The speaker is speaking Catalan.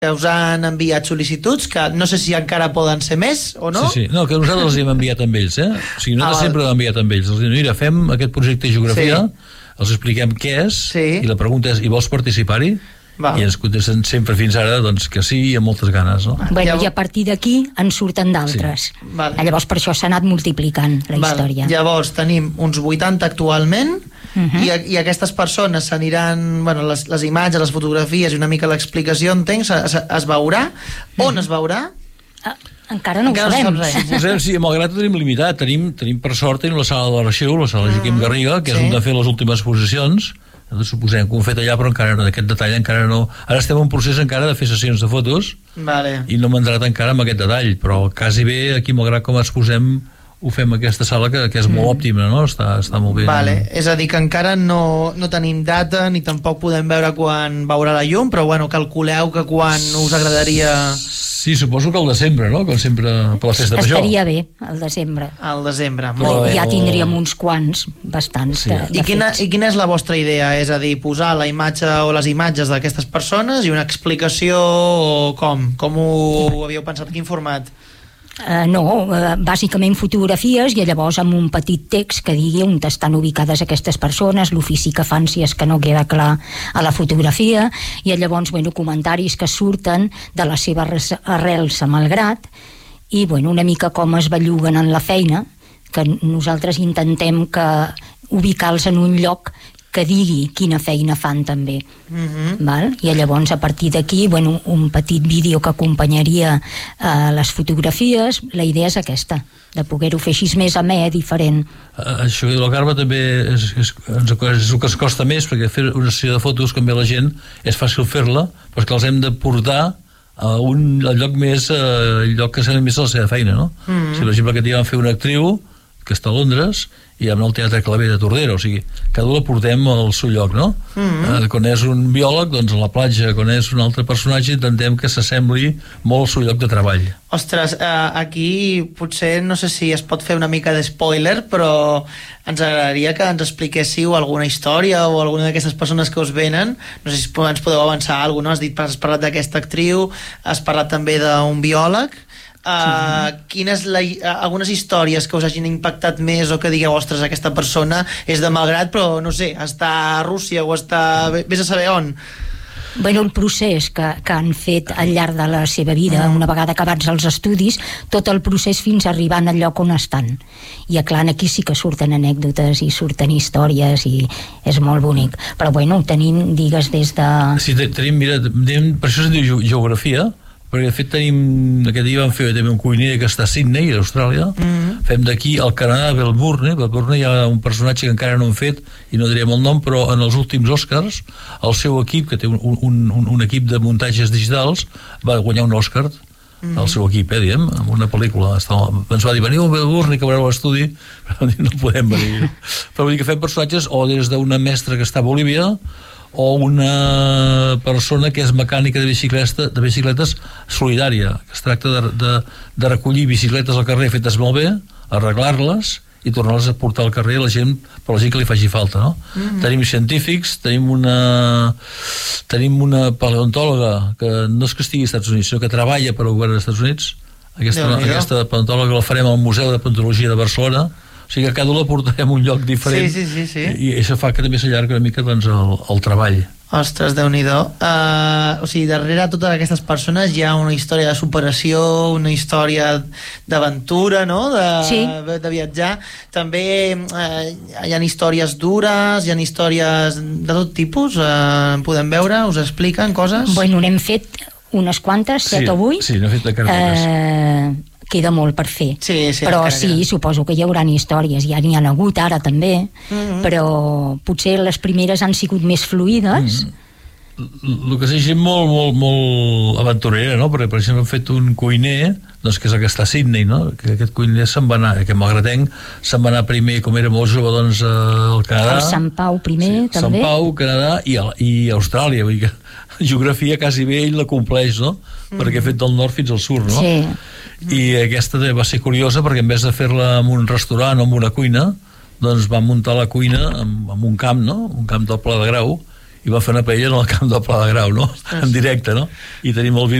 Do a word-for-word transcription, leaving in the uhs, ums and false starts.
que us han enviat sol·licituds, que no sé si encara poden ser més o no. Sí, sí, no, que nosaltres els hem enviat amb ells, eh? O sigui, nosaltres ah, sempre hem enviat amb ells. Els diuen, mira, fem aquest projecte de geografia, sí. els expliquem què és, sí. i la pregunta és, i vols participar-hi? Val. I ens contesten sempre fins ara doncs, que sí, i amb moltes ganes, no? Bueno, llavors... I a partir d'aquí en surten d'altres. Sí. Vale. Llavors per això s'ha anat multiplicant la vale. història. Llavors tenim uns vuitanta actualment, uh-huh. i, i aquestes persones s'aniran, bueno, les, les imatges, les fotografies i una mica l'explicació, entenc, es, es veurà. Uh-huh. On es veurà? Ah, encara no encara ho sabem. No Suposem, sí, malgrat ho tenim limitat, tenim, tenim per sort tenim la sala de l'arxiu, la sala de Joaquim Garriga, que sí. és on de fer les últimes exposicions. Nosaltres suposem que ho hem fet allà, però encara no, d'aquest detall encara no. Ara estem en un procés encara de fer sessions de fotos, vale. i no m'he entrat encara amb aquest detall, però quasi bé, aquí malgrat com exposem, ho fem aquesta sala que, que és molt mm. òptima, no? Està, està molt bé. Vale. És a dir, que encara no, no tenim data ni tampoc podem veure quan veurà la llum, però bueno, calculeu que quan us agradaria... Sí, suposo que al desembre, no? Com sempre per la festa major. Estaria bé, al desembre. Al desembre, molt bé. Ja tindríem uns quants, bastants, sí. de, de I quina, I quina és la vostra idea? És a dir, posar la imatge o les imatges d'aquestes persones i una explicació o com? Com ho havíeu pensat? Quin format? Uh, no, uh, bàsicament fotografies i llavors amb un petit text que digui on estan ubicades aquestes persones, l'ofici que fan si és que no queda clar a la fotografia, i llavors bueno, comentaris que surten de les seves arrels a Malgrat i bueno, una mica com es belluguen en la feina, que nosaltres intentem que ubicar-los en un lloc que digui quina feina fan també. Uh-huh. Val? I llavors a partir d'aquí bueno, un petit vídeo que acompanyaria eh, les fotografies. La idea és aquesta, de poder-ho fer així més amè, diferent. Uh, això que diu la Carme també és, és, és, és el que es costa més, perquè fer una sessió de fotos com ve la gent és fàcil fer-la, però que els hem de portar a un al lloc més uh, el lloc que sembla més a la seva feina, no? Uh-huh. Si per exemple aquest dia vam fer una actriu que està a Londres i amb el Teatre Claver de Tordera, o sigui, cada un la portem al seu lloc, no? Mm-hmm. Eh, quan és un biòleg, doncs a la platja, quan és un altre personatge intentem que s'assembli molt al seu lloc de treball. Ostres, eh, aquí potser no sé si es pot fer una mica de spoiler, però ens agradaria que ens expliquéssiu alguna història o alguna d'aquestes persones que us venen. No sé si ens podeu avançar alguna cosa, no? Has dit, has parlat d'aquesta actriu, has parlat també d'un biòleg. Uh, quines la, uh, algunes històries que us hagin impactat més o que digueu, ostres, aquesta persona és de Malgrat però no sé, està a Rússia o està, vés a saber on. Bueno, el procés que, que han fet al llarg de la seva vida, mm. una vegada acabats els estudis, tot el procés fins a arribar al lloc on estan. I clar, aquí sí que surten anècdotes i surten històries i és molt bonic. Però bueno, tenim, digues, des de... Sí, tenim, mira, tenim, per això es diu geografia, perquè de fet tenim, aquest dia vam fer també un cuiner que està a Sydney, a Austràlia, mm-hmm. fem d'aquí al Canadà, Melbourne, Melbourne hi ha un personatge que encara no hem fet i no direm el nom, però en els últims Oscars el seu equip, que té un, un, un, un equip de muntatges digitals, va guanyar un Oscar mm-hmm. el seu equip, eh, diem, amb una pel·lícula. Ens va dir, veniu a Melbourne que veureu l'estudi, però no podem venir. Però vull dir que fem personatges o des d'una mestra que està a Bolívia o una persona que és mecànica de bicicleta, de bicicletes solidària, que es tracta de, de, de recollir bicicletes al carrer fetes molt bé, arreglar-les i tornar-les a portar al carrer a la gent, per la gent que li faci falta, no? Mm-hmm. Tenim científics, tenim una tenim una paleontòloga que no és que estigui als Estats Units, sinó que treballa per al govern dels Estats Units. Aquesta, aquesta paleontòloga la farem al Museu de Paleontologia de Barcelona. O sigui que cada un la portarem a un lloc diferent. Sí, sí, sí, sí. I això fa que també s'allarga una mica doncs, el, el treball. Ostres, Déu-n'hi-do. Uh, o sigui, darrere totes aquestes persones hi ha una història de superació, una història d'aventura, no? De, sí. de viatjar. També uh, hi ha històries dures, hi ha històries de tot tipus. Uh, podem veure? Us expliquen coses? Bueno, n'hem fet unes quantes, set sí, o vuit. Sí, n'hem fet de carreres. Uh, queda molt per fer, sí, sí, però sí, suposo que hi haurà històries, ja n'hi ha hagut ara també, mm-hmm. però potser les primeres han sigut més fluides. Mm. El que és gent molt, molt, molt aventurera, no? Perquè per exemple hem fet un cuiner, doncs, que és el que està a Sydney, no? Que aquest cuiner se'n va anar, que malgratenc se'n va anar primer, com era molt jove, doncs al Canadà, el Sant Pau primer, sí, també Sant Pau, Canadà i, i Austràlia, vull dir que geografia quasi bé ell la compleix, no? Mm. Perquè ha fet del nord fins al sud, no? Sí. I aquesta va ser curiosa perquè en vez de fer-la en un restaurant o en una cuina, doncs va muntar la cuina en, en un camp, no? Un camp del Pla de Grau, i va fer una paella en el camp del Pla de Grau, no? En directe, no? I tenim el vídeo